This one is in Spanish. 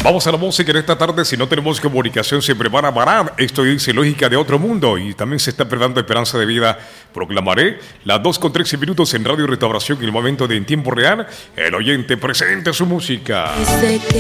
Vamos a la música en esta tarde. Si no tenemos comunicación, siempre van a parar. Esto dice Lógica de Otro Mundo. Y también se está perdiendo Esperanza de Vida. Proclamaré las 2:13 minutos en Radio Restauración. En el momento de En Tiempo Real, el oyente presente su música.